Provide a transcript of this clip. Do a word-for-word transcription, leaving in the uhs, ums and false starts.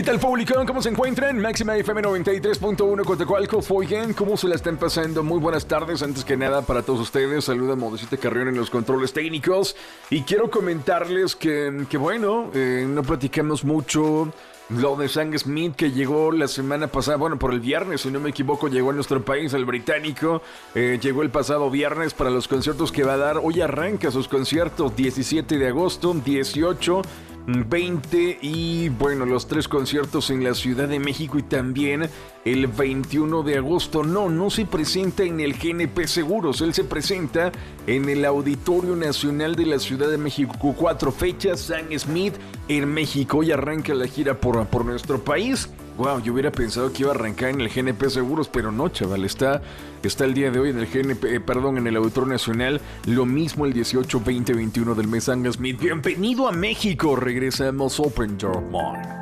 ¿Qué tal, público? ¿Cómo se encuentran? Máxima F M noventa y tres punto uno Coatzacoalcos. Oigan, ¿cómo se la están pasando? Muy buenas tardes. Antes que nada, para todos ustedes, saluda Modestita Carrión en los controles técnicos. Y quiero comentarles que, que bueno, eh, no platicamos mucho lo de Sam Smith, que llegó la semana pasada, bueno, por el viernes, si no me equivoco, llegó a nuestro país, el británico. Eh, llegó el pasado viernes para los conciertos que va a dar. Hoy arranca sus conciertos, diecisiete de agosto, dieciocho, veinte y bueno, los tres conciertos en la Ciudad de México y también el veintiuno de agosto. No, no se presenta en el G N P Seguros, él se presenta en el Auditorio Nacional de la Ciudad de México. Cuatro fechas, Sam Smith en México. Hoy arranca la gira por, por nuestro país. Wow, yo hubiera pensado que iba a arrancar en el G N P Seguros, pero no, chaval, está, está el día de hoy en el G N P, eh, perdón, en el Auditorio Nacional. Lo mismo el dieciocho, veinte, veintiuno del mes. Sam Smith, bienvenido a México. Regresamos Open Your Mind.